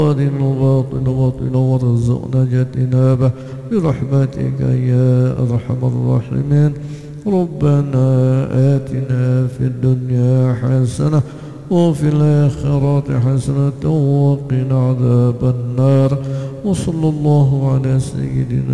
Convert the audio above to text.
الباطل وارزقنا اجتنابه برحمتك يا أرحم الراحمين. ربنا آتنا في الدنيا حسنة وفي الآخرة حسنة وقنا عذاب النار. وصلى الله على سيدنا